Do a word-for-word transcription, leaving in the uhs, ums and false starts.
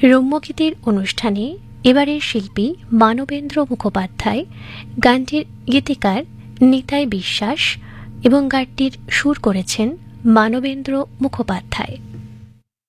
রম্যগীতির অনুষ্ঠানে এবারের শিল্পী মানবেন্দ্র মুখোপাধ্যায়, গানটির গীতিকার নিতাই বিশ্বাস এবং গানটির সুর করেছেন মানবেন্দ্র মুখোপাধ্যায়।